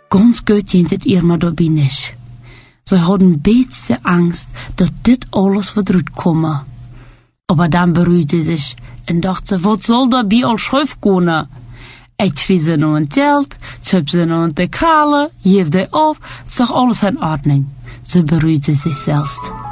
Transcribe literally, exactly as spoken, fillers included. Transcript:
Ganz gut ging het ihr mal dabei nicht. Sie hatten beste Angst, dass dit alles wird kommen. Aber dann beruhigte sie sich und dachte, was soll da bei all schief gehen? Ich schrie sie noch ein Zelt, zöp sie noch in die Kralle, hief die auf, ist doch alles in Ordnung. Sie beruhigte sich selbst.